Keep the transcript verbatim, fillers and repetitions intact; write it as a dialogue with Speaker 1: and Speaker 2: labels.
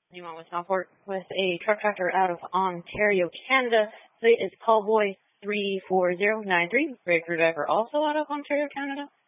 Speaker 1: Newmont with Southport with a truck tractor out of Ontario, Canada. Plate is Callboy three four zero nine three. Breaker driver also out of Ontario, Canada.